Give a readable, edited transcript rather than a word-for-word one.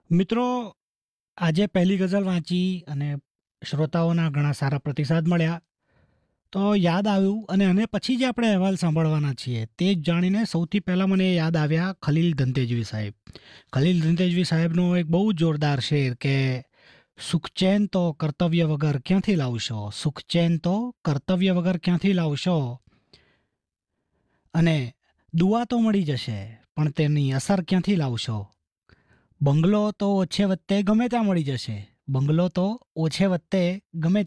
મિત્રો, આજે પહેલી ગઝલ વાંચી અને શ્રોતાઓના ઘણા સારા પ્રતિસાદ મળ્યા. તો યાદ આવ્યું અને પછી જે આપણે અહેવાલ સાંભળવાના છીએ તે જ જાણીને સૌથી પહેલાં મને યાદ આવ્યા ખલીલ ધનતેજવી સાહેબ. ખલીલ ધનતેજવી સાહેબનો એક બહુ જોરદાર શેર કે સુખચેન તો કર્તવ્ય વગર ક્યાંથી લાવશો, સુખચેન તો કર્તવ્ય વગર ક્યાંથી લાવશો, અને દુઆ તો મળી જશે પણ તેની અસર ક્યાંથી લાવશો. બંગલો તો ઓછે વત્તે ગમે ત્યાં મળી જશે, બંગલો તો ઓછે વત્તે ગમે